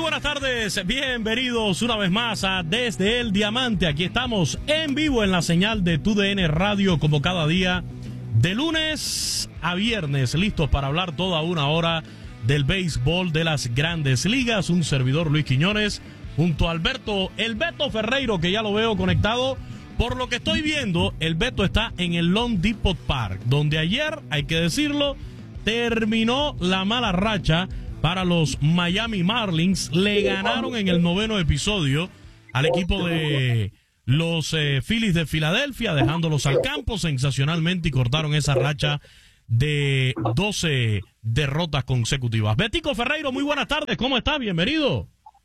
buenas tardes, bienvenidos una vez más a Desde el Diamante. Aquí estamos en vivo en la señal de TUDN Radio, como cada día, de lunes a viernes, listos para hablar toda una hora del béisbol de las grandes ligas. Un servidor, Luis Quiñones, junto a Alberto, el Beto Ferreiro, que ya lo veo conectado. Por lo que estoy viendo, el Beto está en el loanDepot Park, donde ayer, hay que decirlo, terminó la mala racha para los Miami Marlins. Le ganaron en el 9º episodio al equipo de los Phillies de Filadelfia, dejándolos al campo sensacionalmente, y cortaron esa racha de 12 derrotas consecutivas. Betico Ferreiro, muy buenas tardes, ¿cómo está? Bienvenido.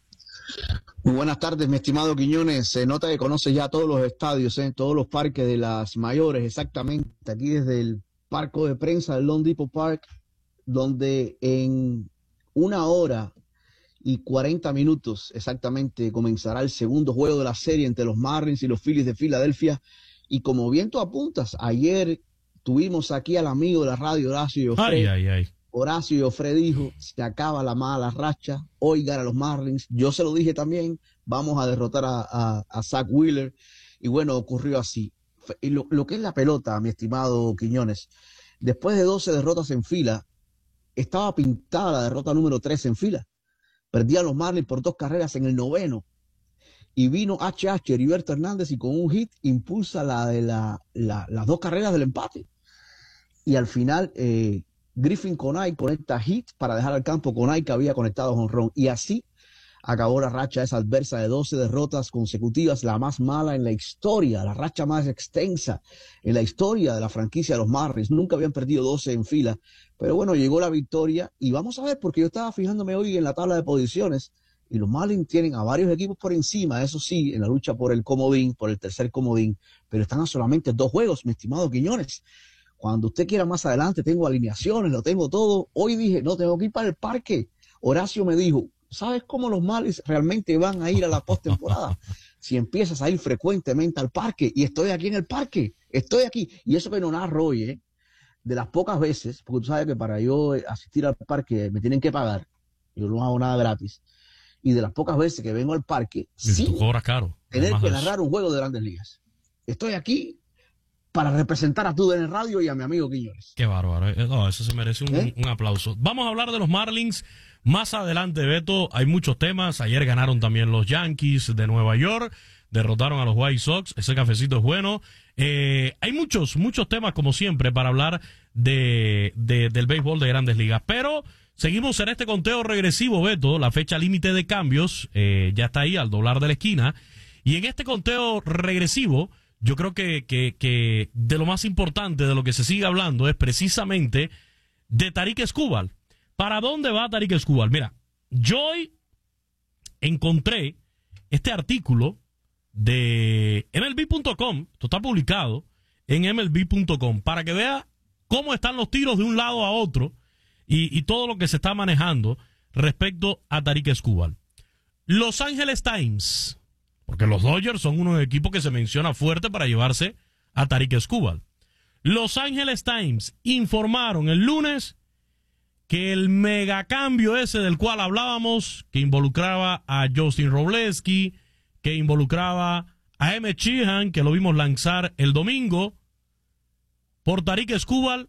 Muy buenas tardes, mi estimado Quiñones. Se nota que conoce ya todos los estadios, todos los parques de las mayores, exactamente. Aquí desde el parco de prensa del loanDepot Park, donde en 1 hora y 40 minutos exactamente comenzará el segundo juego de la serie entre los Marlins y los Phillies de Filadelfia. Y como bien tú apuntas, ayer tuvimos aquí al amigo de la radio, Horacio Joffre. Horacio Joffre dijo: se acaba la mala racha, hoy gana los Marlins. Yo se lo dije también, vamos a derrotar a Zach Wheeler. Y bueno, ocurrió así. Y lo que es la pelota, mi estimado Quiñones, después de 12 derrotas en fila, estaba pintada la derrota número 3 en fila. Perdían los Marlins por 2 carreras en el 9º. Y vino H.H. Heriberto Hernández y con un hit impulsa las 2 carreras del empate. Y al final, Griffin Conai conecta hit para dejar al campo Conai, que había conectado jonrón. Y así acabó la racha esa adversa de 12 derrotas consecutivas, la más mala en la historia, la racha más extensa en la historia de la franquicia de los Marlins. Nunca habían perdido 12 en fila, pero bueno, llegó la victoria. Y vamos a ver, porque yo estaba fijándome hoy en la tabla de posiciones, y los Marlins tienen a varios equipos por encima, eso sí, en la lucha por el comodín, por el tercer comodín, pero están a solamente 2 juegos, mi estimado Quiñones. Cuando usted quiera más adelante, tengo alineaciones, lo tengo todo. Hoy dije, no, tengo que ir para el parque. Horacio me dijo: ¿sabes cómo los Marlins realmente van a ir a la postemporada? Si empiezas a ir frecuentemente al parque. Y estoy aquí en el parque, estoy aquí. Y eso que no narro hoy, de las pocas veces, porque tú sabes que para yo asistir al parque me tienen que pagar. Yo no hago nada gratis. Y de las pocas veces que vengo al parque, sí, tú cobras caro, tener que narrar un juego de grandes ligas. Estoy aquí para representar a TUDN Radio y a mi amigo Quiñones. Qué bárbaro. No, eso se merece un aplauso. Vamos a hablar de los Marlins más adelante, Beto. Hay muchos temas. Ayer ganaron también los Yankees de Nueva York. Derrotaron a los White Sox. Ese cafecito es bueno. Hay muchos temas, como siempre, para hablar del béisbol de grandes ligas. Pero seguimos en este conteo regresivo, Beto. La fecha límite de cambios ya está ahí, al doblar de la esquina. Y en este conteo regresivo, yo creo que de lo más importante, de lo que se sigue hablando, es precisamente de Tarik Skubal. ¿Para dónde va Tarik Skubal? Mira, yo hoy encontré este artículo de MLB.com, esto está publicado en MLB.com, para que vea cómo están los tiros de un lado a otro y todo lo que se está manejando respecto a Tarik Skubal. Los Angeles Times, porque los Dodgers son unos equipos que se menciona fuerte para llevarse a Tarik Skubal. Los Angeles Times informaron el lunes que el megacambio ese del cual hablábamos, que involucraba a Justin Robleski, que involucraba a Emmett Sheehan, que lo vimos lanzar el domingo, por Tarik Skubal,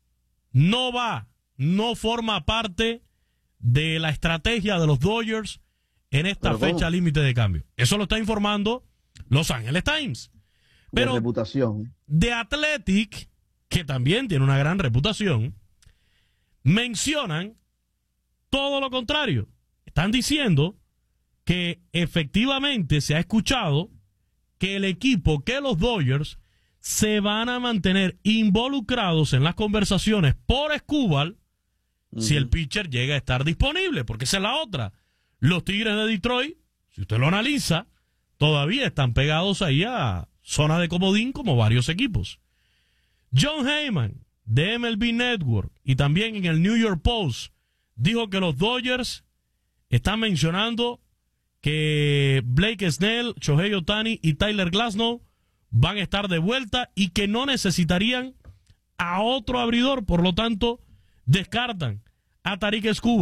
no forma parte de la estrategia de los Dodgers en esta fecha límite de cambio. Eso lo está informando Los Angeles Times. Pero de reputación. The Athletic, que también tiene una gran reputación, mencionan todo lo contrario. Están diciendo que efectivamente se ha escuchado que el equipo, que los Dodgers, se van a mantener involucrados en las conversaciones por Skubal si el pitcher llega a estar disponible, porque esa es la otra. Los Tigres de Detroit, si usted lo analiza, todavía están pegados ahí a zona de comodín como varios equipos. John Heyman, de MLB Network, y también en el New York Post, dijo que los Dodgers están mencionando que Blake Snell, Shohei Ohtani y Tyler Glasnow van a estar de vuelta y que no necesitarían a otro abridor, por lo tanto descartan a Tarik Skubal.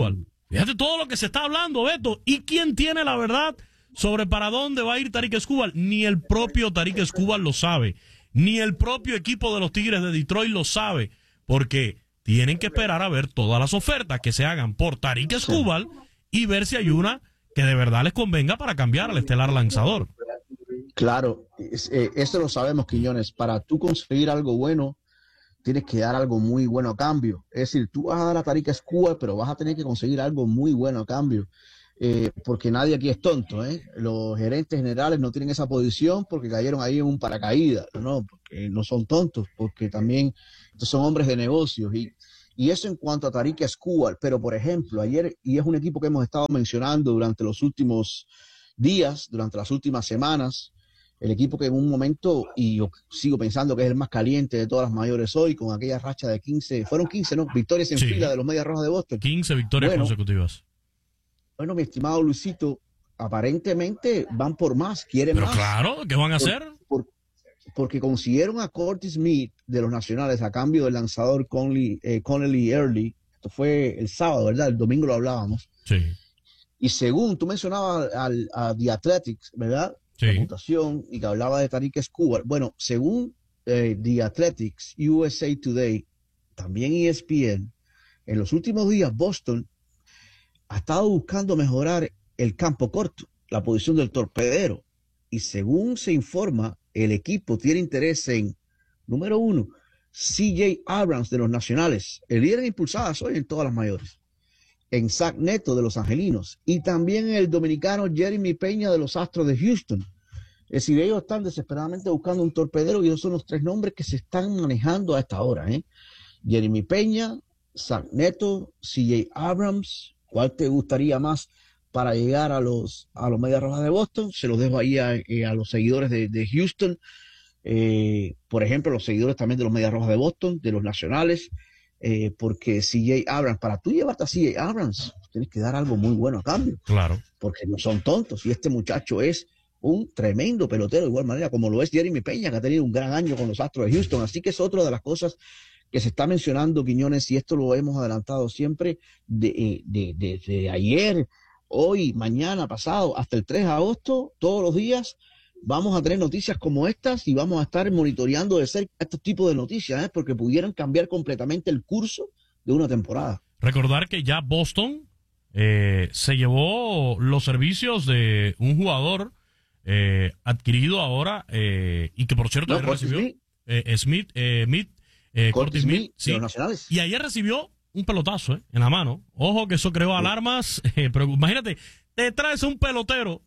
Fíjate todo lo que se está hablando, Beto. ¿Y quién tiene la verdad sobre para dónde va a ir Tarik Skubal? Ni el propio Tarik Skubal lo sabe. Ni el propio equipo de los Tigres de Detroit lo sabe. Porque tienen que esperar a ver todas las ofertas que se hagan por Tarik Skubal y ver si hay una que de verdad les convenga para cambiar al estelar lanzador. Claro, eso lo sabemos, Quiñones. Para tú conseguir algo bueno, tienes que dar algo muy bueno a cambio. Es decir, tú vas a dar a Tarik Skubal, pero vas a tener que conseguir algo muy bueno a cambio. Porque nadie aquí es tonto, ¿eh? Los gerentes generales no tienen esa posición porque cayeron ahí en un paracaídas, ¿no? Porque no son tontos, porque también son hombres de negocios. Y eso en cuanto a Tarik Skubal. Pero, por ejemplo, ayer, y es un equipo que hemos estado mencionando durante los últimos días, durante las últimas semanas, el equipo que en un momento, y yo sigo pensando que es el más caliente de todas las mayores hoy, con aquella racha de 15, fueron 15, ¿no? Victorias en fila de los Medias Rojas de Boston. 15 victorias consecutivas. Bueno, mi estimado Luisito, aparentemente van por más, quieren más. Pero claro, ¿qué van a hacer? Porque consiguieron a Curtis Smith de los Nacionales a cambio del lanzador Connelly Early. Esto fue el sábado, ¿verdad? El domingo lo hablábamos. Sí. Y según tú mencionabas a The Athletics, ¿verdad? Sí. La mutación, y que hablaba de Tarik Skubal. Bueno, según The Athletics, USA Today, también ESPN, en los últimos días Boston ha estado buscando mejorar el campo corto, la posición del torpedero. Y según se informa, el equipo tiene interés en, número 1, CJ Abrams de los Nacionales, el líder de impulsadas hoy en todas las mayores, en Zach Neto de los Angelinos, y también el dominicano Jeremy Peña de los Astros de Houston. Es decir, ellos están desesperadamente buscando un torpedero y esos son los 3 nombres que se están manejando a esta hora, ¿eh? Jeremy Peña, Zach Neto, CJ Abrams. ¿Cuál te gustaría más para llegar a los Medias Rojas de Boston? Se los dejo ahí a los seguidores de Houston. Por ejemplo, los seguidores también de los Medias Rojas de Boston, de los Nacionales. Porque CJ Abrams, para tú llevarte a CJ Abrams, tienes que dar algo muy bueno a cambio. Claro. Porque no son tontos. Y este muchacho es un tremendo pelotero, de igual manera como lo es Jeremy Peña, que ha tenido un gran año con los Astros de Houston. Así que es otra de las cosas que se está mencionando, Quiñones, y esto lo hemos adelantado siempre de ayer, hoy, mañana, pasado, hasta el 3 de agosto, todos los días vamos a tener noticias como estas y vamos a estar monitoreando de cerca estos tipos de noticias, porque pudieran cambiar completamente el curso de una temporada. Recordar que ya Boston se llevó los servicios de un jugador adquirido ahora y que por cierto recibió Curtis Smith, sí. Y ayer recibió un pelotazo en la mano. Ojo que eso creó alarmas, pero imagínate, te traes un pelotero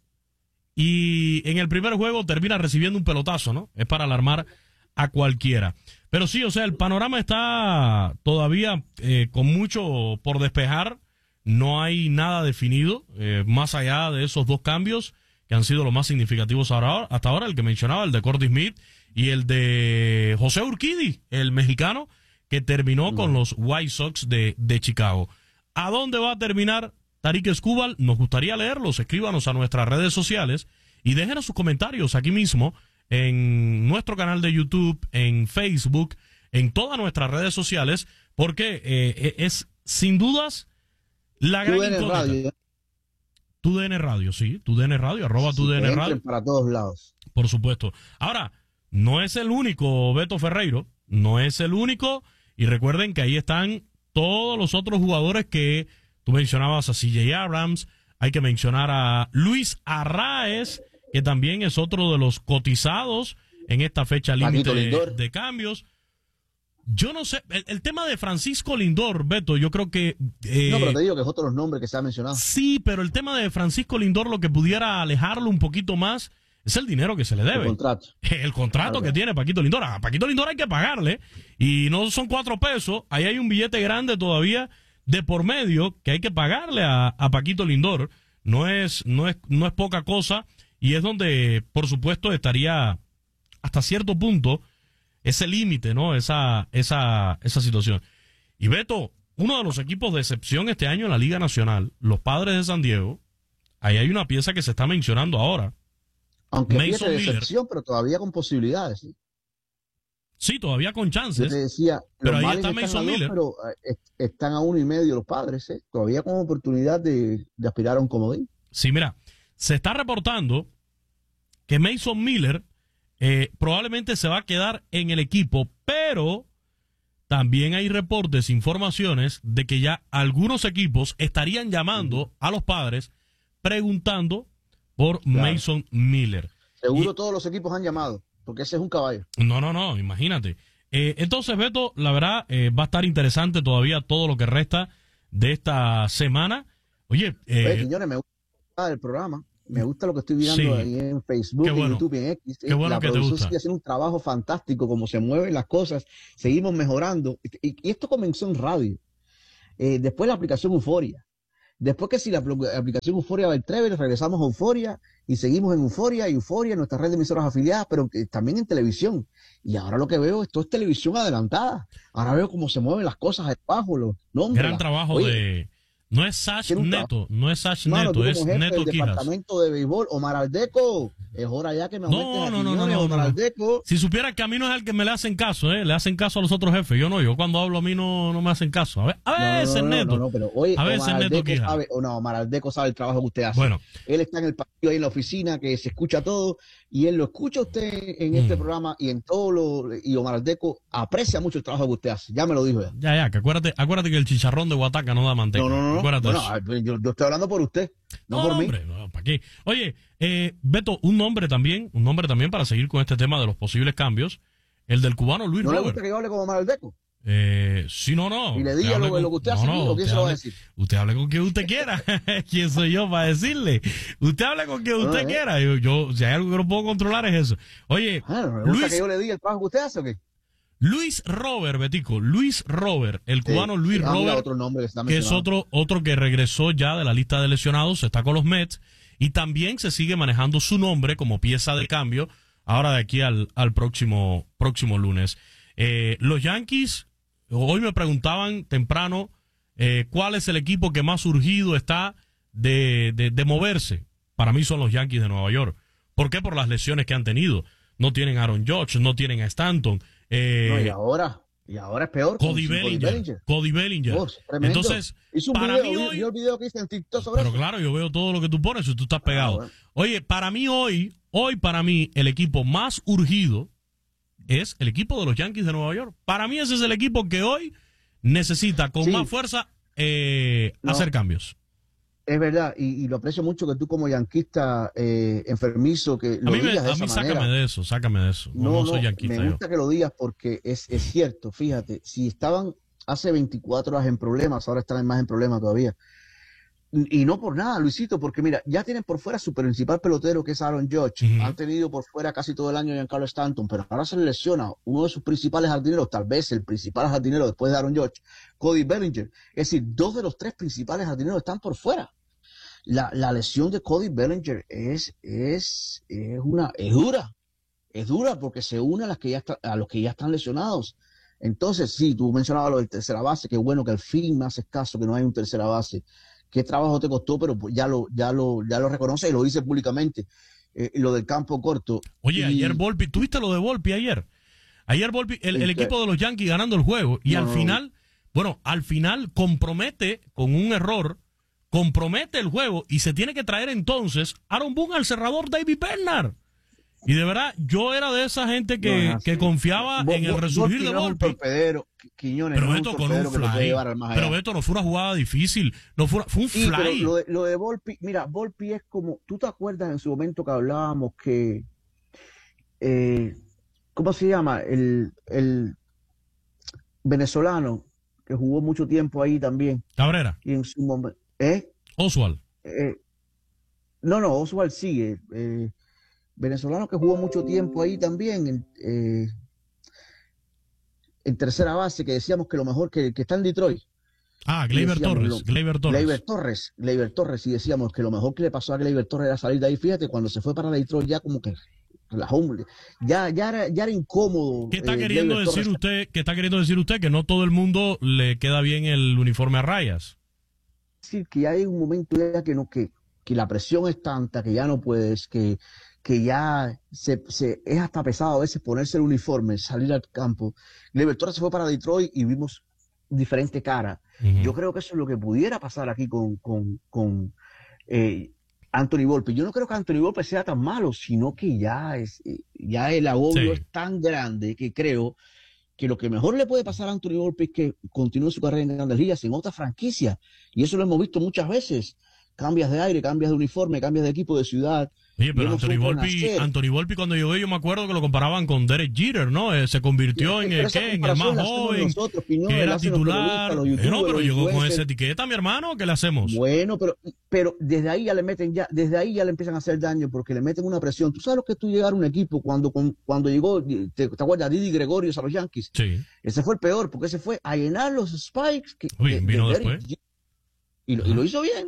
y en el primer juego termina recibiendo un pelotazo, ¿no? Es para alarmar a cualquiera. Pero sí, o sea, el panorama está todavía con mucho por despejar. No hay nada definido, más allá de esos 2 cambios que han sido los más significativos hasta ahora, el que mencionaba, el de Curtis Smith y el de José Urquidy, el mexicano, que terminó con los White Sox de Chicago. ¿A dónde va a terminar Tarik Skubal? Nos gustaría leerlos. Escríbanos a nuestras redes sociales y déjenos sus comentarios aquí mismo en nuestro canal de YouTube, en Facebook, en todas nuestras redes sociales, porque es sin dudas la gran incógnita. TUDN Radio, sí, TUDN Radio, @TUDN Radio. Para todos lados. Por supuesto. Ahora, no es el único Beto Ferreiro, no es el único, y recuerden que ahí están todos los otros jugadores que tú mencionabas, a CJ Abrams, hay que mencionar a Luis Arraez, que también es otro de los cotizados en esta fecha límite de cambios. Yo no sé, el tema de Francisco Lindor, Beto, yo creo que... no, pero te digo que es otro de los nombres que se ha mencionado. Sí, pero el tema de Francisco Lindor, lo que pudiera alejarlo un poquito más, es el dinero que se le debe. El contrato que tiene Paquito Lindor. A Paquito Lindor hay que pagarle, y no son 4 pesos, ahí hay un billete grande todavía de por medio que hay que pagarle a Paquito Lindor. No es poca cosa, y es donde, por supuesto, estaría hasta cierto punto ese límite, ¿no? Esa situación. Y Beto, uno de los equipos de excepción este año en la Liga Nacional, los Padres de San Diego, ahí hay una pieza que se está mencionando ahora. Aunque pieza de excepción, pero todavía con posibilidades. Sí, todavía con Yo chances. te decía, Pero los ahí Marlins está están a Mason 2, Miller. pero están a 1.5 los Padres, todavía con oportunidad de aspirar a un comodín. Sí, mira, se está reportando que Mason Miller probablemente se va a quedar en el equipo, pero también hay reportes, informaciones de que ya algunos equipos estarían llamando a los Padres preguntando por Mason Miller. Seguro todos los equipos han llamado, porque ese es un caballo. No, imagínate. Entonces, Beto, la verdad, va a estar interesante todavía todo lo que resta de esta semana. Oye, Quiñones, me gusta el programa, me gusta lo que estoy viendo ahí en Facebook, en YouTube, en X. Qué bueno la que te producción gusta. sigue haciendo un trabajo fantástico, como se mueven las cosas, seguimos mejorando. Y esto comenzó en radio. Después la aplicación Euforia. Después que si la aplicación Euforia va al Trever, regresamos a Euforia y seguimos en Euforia y Euforia, nuestra red de emisoras afiliadas, pero también en televisión. Y ahora lo que veo, esto es televisión adelantada. Ahora veo cómo se mueven las cosas debajo, los nombres. Gran trabajo de... No es Sash Neto, es Neto del Quijas. departamento de béisbol, Omar Aldeco. Es hora ya que me aumentes Omar Aldeco. Si supiera que a mí no es el que me le hacen caso, le hacen caso a los otros jefes. Yo cuando hablo a mí no me hacen caso. A veces Neto. Pero oye, a veces Neto Quijas. Omar Aldeco sabe el trabajo que usted hace. Bueno. Él está en el patio ahí en la oficina, que se escucha todo, y él lo escucha usted en este programa y en todo y Omar Aldeco aprecia mucho el trabajo que usted hace. Ya me lo dijo ya. Ya, que acuérdate que el chicharrón de Guataca no da manteca. No. Acuérdate bueno, yo estoy hablando por usted, no por mí. Hombre, no, ¿para qué? Oye, Beto, un nombre también para seguir con este tema de los posibles cambios, el del cubano Luis Robert. ¿No le gusta que yo hable con Omar Aldeco? Sí, no. Y le diga lo que usted hace, ¿o quién se lo va a decir? Usted hable con quien usted quiera. ¿Quién soy yo para decirle? Usted hable con quien usted quiera. Yo, si hay algo que no puedo controlar es eso. Oye, ¿le gusta que yo le diga el trabajo que usted hace o qué? Luis Robert, Betico, Luis Robert, el cubano Luis Robert, otro nombre que es otro que regresó ya de la lista de lesionados, está con los Mets, y también se sigue manejando su nombre como pieza de cambio ahora de aquí al próximo lunes. Los Yankees, hoy me preguntaban temprano cuál es el equipo que más urgido está de moverse. Para mí son los Yankees de Nueva York. ¿Por qué? Por las lesiones que han tenido. No tienen a Aaron Judge, no tienen a Stanton. Y ahora es peor. Cody Bellinger. Entonces, para mí hoy... Yo el video que hice en TikTok sobre pero eso. claro, yo veo todo lo que tú pones y tú estás pegado. Bueno. Oye, para mí hoy para mí el equipo más urgido es el equipo de los Yankees de Nueva York. Para mí ese es el equipo que hoy necesita con más fuerza hacer cambios. Es verdad, y lo aprecio mucho que tú como yanquista enfermizo que lo digas de esa manera. Sácame de eso. No soy yanquista. Me gusta que lo digas porque es cierto, fíjate, si estaban hace 24 horas en problemas, ahora están más en problemas todavía. Y no por nada, Luisito, porque mira, ya tienen por fuera su principal pelotero que es Aaron Judge. Han tenido por fuera casi todo el año a Giancarlo Stanton, pero ahora se le lesiona uno de sus principales jardineros, tal vez el principal jardinero después de Aaron Judge, Cody Bellinger. Es decir, 2 de los 3 principales jardineros están por fuera. La lesión de Cody Bellinger es dura porque se une a los que ya están lesionados. Entonces, sí, tú mencionabas lo del tercera base, qué bueno que al fin me haces caso que no hay un tercera base. Qué trabajo te costó, pero pues ya lo reconoce y lo dice públicamente. Lo del campo corto. Oye, ayer Volpi, ¿tuviste lo de Volpi ayer? Ayer Volpi, el equipo de los Yankees ganando el juego y al final compromete con un error, compromete el juego y se tiene que traer entonces Aaron Boone al cerrador David Bednar. Y de verdad, yo era de esa gente que confiaba en el resurgir de Volpi. Quiñones, pero esto con un fly. Pero esto no fue una jugada difícil, fue un fly. Pero lo de Volpi, mira, Volpi es como, ¿tú te acuerdas en su momento que hablábamos que, ¿cómo se llama? El venezolano que jugó mucho tiempo ahí también. Cabrera. Y en su momento, Oswald. No, Oswald sigue. Venezolano que jugó mucho tiempo ahí también en tercera base, que decíamos que lo mejor que está en Detroit. Gleyber Torres, y decíamos que lo mejor que le pasó a Gleyber Torres era salir de ahí. Fíjate, cuando se fue para Detroit ya como que ya era incómodo. ¿Qué está queriendo decir usted? ¿Qué está queriendo decir usted? Que no todo el mundo le queda bien el uniforme a rayas. Es decir, que ya hay un momento ya que la presión es tanta que ya no puedes, que que ya es hasta pesado a veces ponerse el uniforme, salir al campo. Gleyber Torres se fue para Detroit y vimos diferente cara. Yo creo que eso es lo que pudiera pasar aquí con Anthony Volpe. Yo no creo que Anthony Volpe sea tan malo, sino que ya el agobio es tan grande que creo que lo que mejor le puede pasar a Anthony Volpe es que continúe su carrera en Grandes Ligas en otra franquicia. Y eso lo hemos visto muchas veces. Cambias de aire, cambias de uniforme, cambias de equipo, de ciudad. Oye, pero Anthony Volpe cuando llegó yo me acuerdo que lo comparaban con Derek Jeter, ¿no? Se convirtió en el más joven, que era titular. Pero llegó con esa etiqueta, mi hermano, ¿qué le hacemos? Bueno, pero desde ahí ya le desde ahí ya le empiezan a hacer daño porque le meten una presión. Tú sabes lo que tú llegar a un equipo cuando llegó, ¿te acuerdas? Didi Gregorius a los Yankees. Sí. Ese fue el peor porque ese fue a llenar los spikes. Vino después. Y lo hizo bien.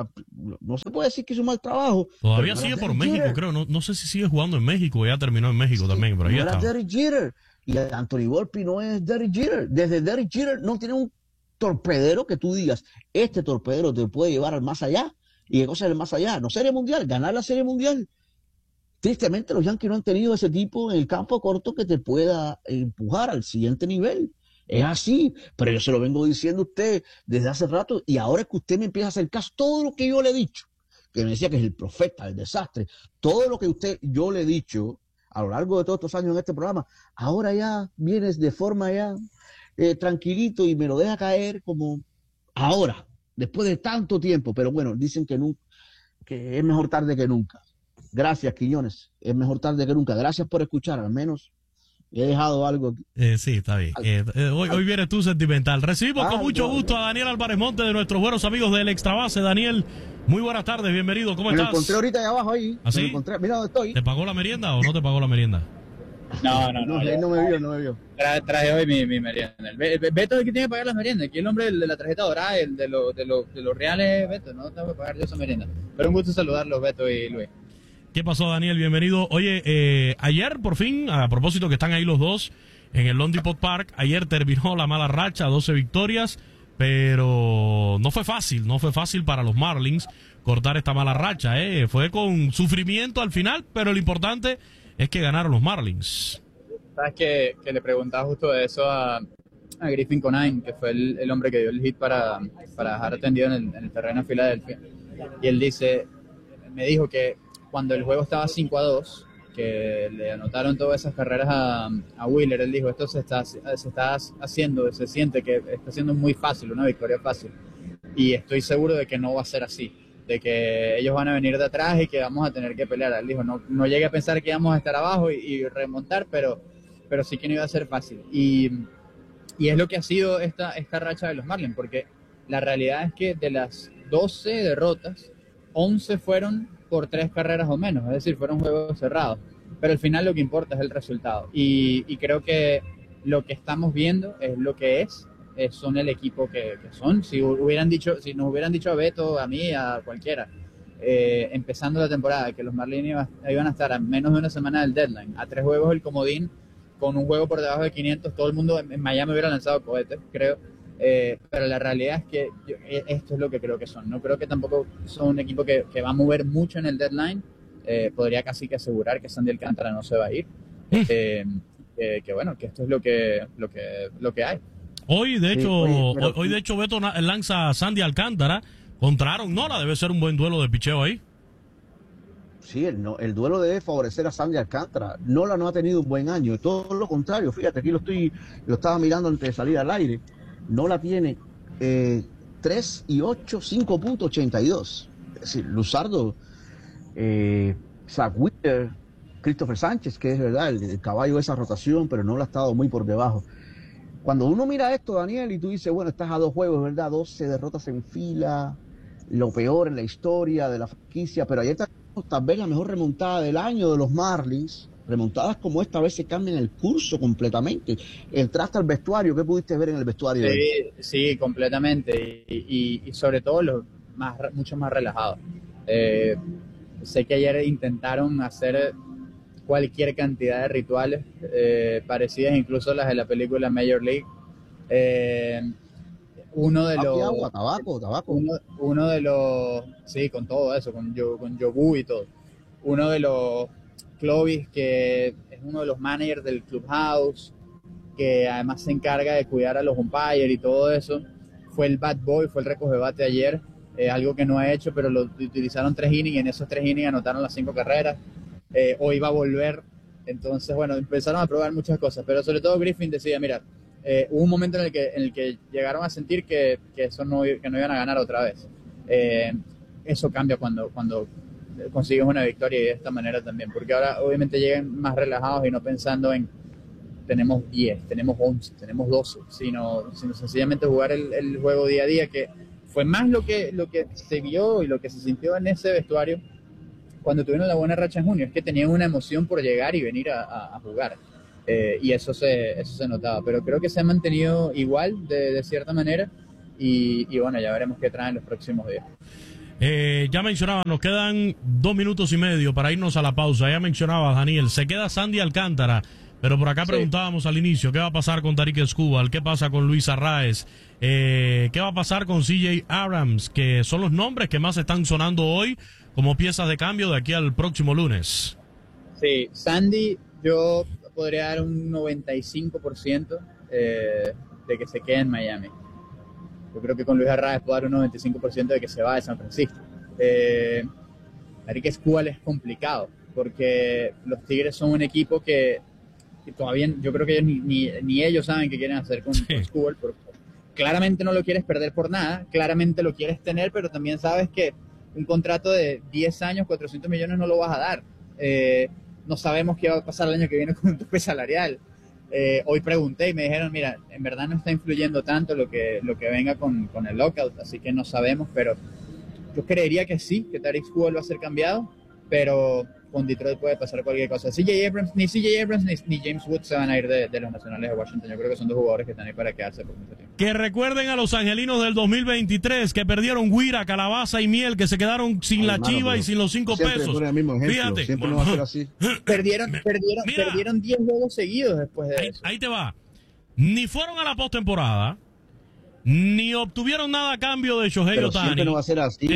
No se puede decir que hizo un mal trabajo. Todavía sigue por México, creo. No sé si sigue jugando en México. Ya terminó en México también, pero ahí está. Derek Jeter. Y Anthony Volpe no es Derek Jeter. Desde Derek Jeter no tiene un torpedero que tú digas, este torpedero te puede llevar al más allá. ¿Y qué cosa es el más allá? No Serie Mundial, ganar la Serie Mundial. Tristemente los Yankees no han tenido ese tipo en el campo corto que te pueda empujar al siguiente nivel. Es así, pero yo se lo vengo diciendo a usted desde hace rato y ahora es que usted me empieza a hacer caso. Todo lo que yo le he dicho, que me decía que es el profeta, el desastre, todo lo que yo le he dicho a lo largo de todos estos años en este programa, ahora ya vienes de forma ya tranquilito y me lo deja caer como ahora, después de tanto tiempo. Pero bueno, dicen que es mejor tarde que nunca. Gracias, Quiñones, es mejor tarde que nunca. Gracias por escuchar, al menos he dejado algo aquí. Sí, está bien. Hoy vienes tú sentimental. Recibimos con mucho gusto a Daniel Álvarez Monte, de nuestros buenos amigos del Extra Base. Daniel, muy buenas tardes, bienvenido. ¿Cómo estás? Me encontré ahorita ahí abajo ahí. ¿Ah, sí? Mira dónde estoy. ¿Te pagó la merienda o no te pagó la merienda? No. Él no me vio. Traje hoy mi merienda. Beto es el que tiene que pagar las meriendas. Aquí el hombre de la tarjeta dorada, el de los reales, Beto. No tengo que pagar yo esa merienda. Pero un gusto saludarlos, Beto y Luis. ¿Qué pasó, Daniel? Bienvenido. Oye, ayer por fin, a propósito que están ahí los dos en el Lone Depot Park, ayer terminó la mala racha, 12 victorias, pero no fue fácil para los Marlins cortar esta mala racha, fue con sufrimiento al final, pero lo importante es que ganaron los Marlins. Sabes que le preguntaba justo de eso a Griffin Conine, que fue el hombre que dio el hit para dejar atendido en el terreno de Filadelfia, y él me dijo que cuando el juego estaba 5-2, que le anotaron todas esas carreras a Wheeler, él dijo, esto se está haciendo, se siente que está siendo muy fácil, una victoria fácil. Y estoy seguro de que no va a ser así, de que ellos van a venir de atrás y que vamos a tener que pelear. Él dijo, no llegué a pensar que íbamos a estar abajo y remontar, pero sí que no iba a ser fácil. Y es lo que ha sido esta racha de los Marlins, porque la realidad es que de las 12 derrotas, 11 fueron por 3 carreras o menos, es decir, fueron juegos cerrados, pero al final lo que importa es el resultado, y creo que lo que estamos viendo es lo que son el equipo que son. Si nos hubieran dicho a Beto, a mí, a cualquiera, empezando la temporada, que los Marlins iban a estar a menos de una semana del deadline, a 3 juegos del comodín, con un juego por debajo de 500, todo el mundo en Miami hubiera lanzado cohetes, creo. Pero la realidad es que esto es lo que creo que son. No creo que tampoco son un equipo que va a mover mucho en el deadline. Podría casi que asegurar que Sandy Alcántara no se va a ir. Que bueno, que esto es lo que hay. Hoy de hecho Beto lanza a Sandy Alcántara contra Aaron Nola. Debe ser un buen duelo de picheo ahí. Sí, el duelo debe favorecer a Sandy Alcántara. Nola no ha tenido un buen año, todo lo contrario. Fíjate, aquí lo estaba mirando antes de salir al aire. Nola tiene 3 y 8, 5.82. Es decir, Luzardo, Zach Wheeler, Christopher Sánchez, que es verdad el caballo de esa rotación, pero Nola ha estado muy por debajo. Cuando uno mira esto, Daniel, y tú dices, bueno, estás a 2 juegos, ¿verdad? 12 derrotas en fila, lo peor en la historia de la franquicia, pero ayer tal vez la mejor remontada del año de los Marlins. Remontadas como esta vez se cambian el curso completamente. Entraste al vestuario, ¿qué pudiste ver en el vestuario? Sí, completamente. Y sobre todo mucho más relajado. Sé que ayer intentaron hacer cualquier cantidad de rituales, parecidas incluso a las de la película Major League. Uno de los... Agua, tabaco. Uno de los... Sí, con todo eso, con yogur y todo. uno de los Clovis, que es uno de los managers del Clubhouse, que además se encarga de cuidar a los umpires y todo eso, fue el bad boy, fue el recogebate ayer, algo que no ha hecho, pero lo utilizaron 3 innings y en esos 3 innings anotaron las 5 carreras. Hoy va a volver, entonces bueno, empezaron a probar muchas cosas, pero sobre todo Griffin decía, mira, hubo un momento en el que llegaron a sentir que no iban a ganar otra vez. Eso cambia cuando consigues una victoria y de esta manera también, porque ahora obviamente llegan más relajados y no pensando en tenemos 10, tenemos 11, tenemos 12, sino sencillamente jugar el juego día a día, que fue más lo que se vio y lo que se sintió en ese vestuario cuando tuvieron la buena racha en junio, es que tenían una emoción por llegar y venir a jugar, y eso se notaba, pero creo que se ha mantenido igual de cierta manera, y bueno, ya veremos qué traen los próximos días. Ya mencionaba, nos quedan 2 minutos y medio para irnos a la pausa. Ya mencionaba, Daniel, se queda Sandy Alcántara, pero por acá preguntábamos al inicio, ¿qué va a pasar con Tarik Skubal? ¿Qué pasa con Luis Arraez? ¿Qué va a pasar con CJ Abrams? Que son los nombres que más están sonando hoy como piezas de cambio de aquí al próximo lunes. Sí, Sandy, yo podría dar un 95% de que se quede en Miami. Yo creo que con Luis Arraez puedo dar un 95% de que se va de San Francisco. Tarik Skubal es complicado, porque los Tigres son un equipo que todavía, yo creo que ellos ni ellos saben qué quieren hacer con Skubal, porque claramente no lo quieres perder por nada, claramente lo quieres tener, pero también sabes que un contrato de 10 años, 400 millones no lo vas a dar. No sabemos qué va a pasar el año que viene con un tope salarial. Hoy pregunté y me dijeron, mira, en verdad no está influyendo tanto lo que venga con el lockout, así que no sabemos, pero yo creería que sí, que Tarik Skubal va a ser cambiado, pero con Detroit puede pasar cualquier cosa. Ni CJ Abrams ni James Wood se van a ir de los Nacionales de Washington. Yo creo que son 2 jugadores que están ahí para quedarse por mucho tiempo. Que recuerden a los angelinos del 2023 que perdieron Guira, Calabaza y Miel, que se quedaron sin la chiva y sin los 5 pesos. Fíjate, siempre no va a ser así. Perdieron 10 juegos seguidos después de eso. Ahí te va. Ni fueron a la postemporada, ni obtuvieron nada a cambio de Shohei Ohtani. No va a ser así.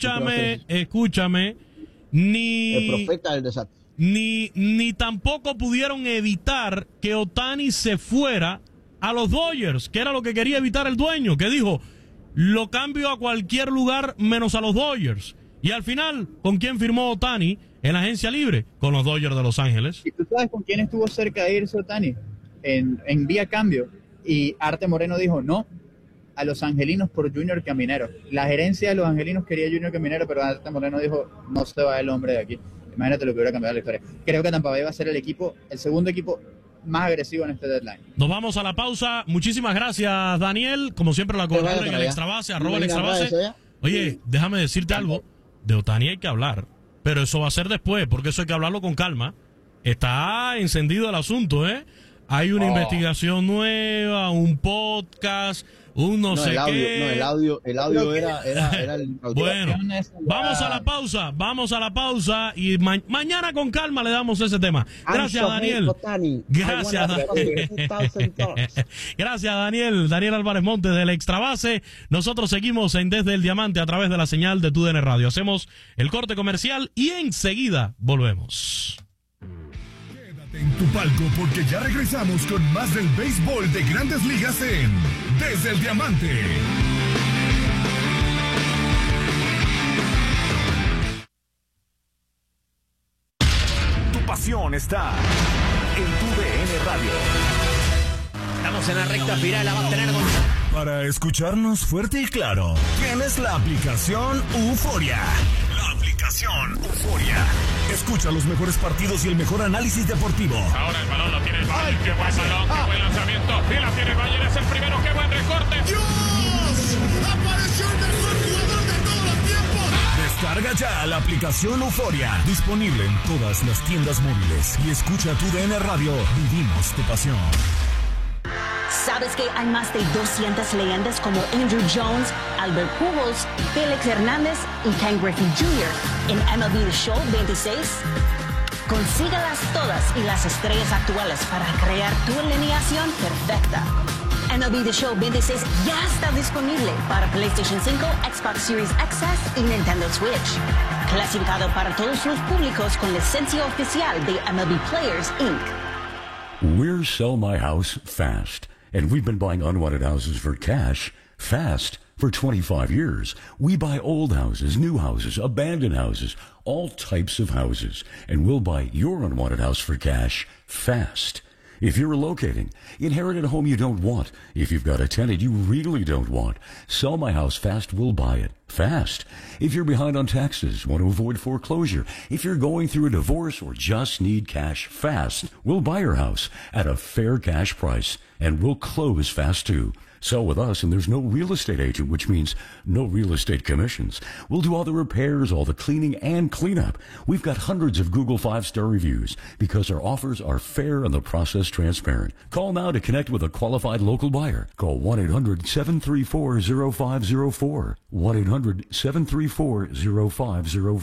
Escúchame. El profeta del desastre. Ni tampoco pudieron evitar que Ohtani se fuera a los Dodgers, que era lo que quería evitar el dueño, que dijo, lo cambio a cualquier lugar menos a los Dodgers. Y al final, ¿con quién firmó Ohtani en la agencia libre? Con los Dodgers de Los Ángeles. ¿Y tú sabes con quién estuvo cerca de irse Ohtani? En vía cambio. Y Arte Moreno dijo, no, a los angelinos por Junior Caminero. La gerencia de los angelinos quería Junior Caminero, pero Arte Moreno dijo, no se va el hombre de aquí. Imagínate lo que hubiera cambiado la historia. Creo que Tampa Bay va a ser el segundo equipo más agresivo en este deadline. Nos vamos a la pausa. Muchísimas gracias, Daniel. Como siempre, la cobertura en el Extrabase, @ el Extrabase. Oye, déjame decirte algo. De Ohtani hay que hablar, pero eso va a ser después, porque eso hay que hablarlo con calma. Está encendido el asunto, ¿eh? Hay una investigación nueva, un podcast, no sé qué. No, el audio era el... Bueno, vamos a la pausa y mañana con calma le damos ese tema. Gracias, Daniel. Gracias, Daniel. Daniel Álvarez Montes del Extrabase. Nosotros seguimos en Desde el Diamante a través de la señal de TUDN Radio. Hacemos el corte comercial y enseguida volvemos. En tu palco, porque ya regresamos con más del béisbol de Grandes Ligas en Desde el Diamante. Tu pasión está en TUDN Radio. Estamos en la recta final, la va a tener con... Para escucharnos fuerte y claro, tienes la aplicación Euforia. La aplicación Euforia. Escucha los mejores partidos y el mejor análisis deportivo. Ahora el balón lo tiene el Bayern. Qué buen balón, qué buen lanzamiento. Y la tiene el Bayern, es el primero. Qué buen recorte. ¡Dios! ¡Apareció el mejor jugador de todos los tiempos! Descarga ya la aplicación Euforia. Disponible en todas las tiendas móviles. Y escucha TUDN Radio. Vivimos tu pasión. ¿Sabes que hay más de 200 leyendas como Andrew Jones, Albert Pujols, Felix Hernández y Ken Griffey Jr. en MLB The Show 26? Consíguelas todas y las estrellas actuales para crear tu alineación perfecta. MLB The Show 26 ya está disponible para PlayStation 5, Xbox Series XS y Nintendo Switch. Clasificado para todos los públicos con licencia oficial de MLB Players, Inc. We're Sell My House Fast, and we've been buying unwanted houses for cash fast for 25 years. We buy old houses, new houses, abandoned houses, all types of houses, and we'll buy your unwanted house for cash fast. If you're relocating, inherit a home you don't want. If you've got a tenant you really don't want, Sell My House Fast will buy it fast. If you're behind on taxes, want to avoid foreclosure, if you're going through a divorce or just need cash fast, we'll buy your house at a fair cash price, and we'll close fast too. Sell with us, and there's no real estate agent, which means no real estate commissions. We'll do all the repairs, all the cleaning, and cleanup. We've got hundreds of Google 5-star reviews because our offers are fair and the process transparent. Call now to connect with a qualified local buyer. Call 1-800-734-0504. 1-800-734-0504.